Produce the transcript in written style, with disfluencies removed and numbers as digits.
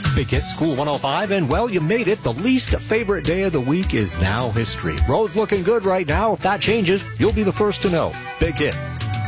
Big Hits School 105, and well, you made it. The least favorite day of the week is now history. Road's looking good right now. If that changes, you'll be the first to know. Big Hits.